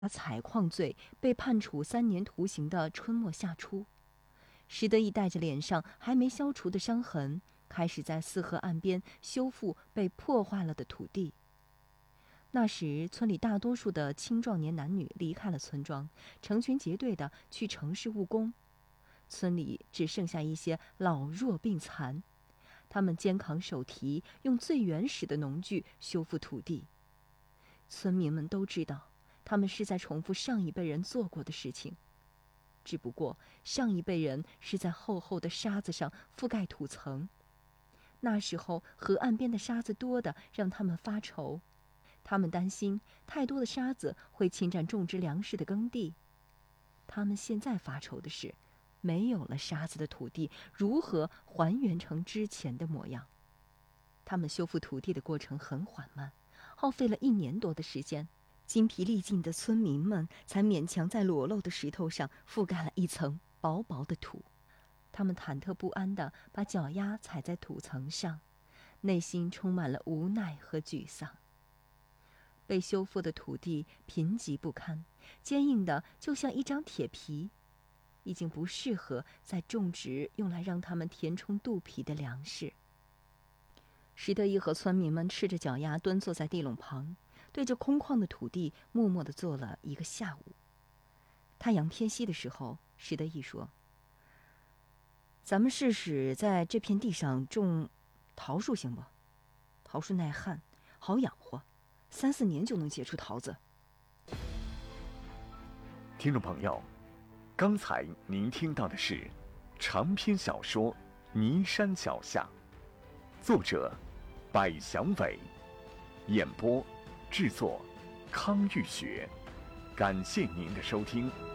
采矿罪被判处3年徒刑的春末夏初，石德义带着脸上还没消除的伤痕，开始在四河岸边修复被破坏了的土地。那时，村里大多数的青壮年男女离开了村庄，成群结队地去城市务工。村里只剩下一些老弱病残，他们肩扛手提，用最原始的农具修复土地。村民们都知道，他们是在重复上一辈人做过的事情，只不过上一辈人是在厚厚的沙子上覆盖土层。那时候河岸边的沙子多得让他们发愁，他们担心太多的沙子会侵占种植粮食的耕地。他们现在发愁的是，没有了沙子的土地如何还原成之前的模样。他们修复土地的过程很缓慢，耗费了1年多的时间，精疲力尽的村民们才勉强在裸露的石头上覆盖了一层薄薄的土。他们忐忑不安地把脚丫踩在土层上，内心充满了无奈和沮丧。被修复的土地贫瘠不堪，坚硬的就像一张铁皮，已经不适合再种植用来让他们填充肚皮的粮食。石德义和村民们赤着脚丫蹲坐在地垄旁，对着空旷的土地默默地坐了1个下午。太阳偏西的时候，石德义说：“咱们试试在这片地上种桃树行不？桃树耐旱，好养活，3、4年就能结出桃子。” 听众朋友，刚才您听到的是长篇小说《尼山脚下》，作者百祥伟，演播制作康玉学。感谢您的收听。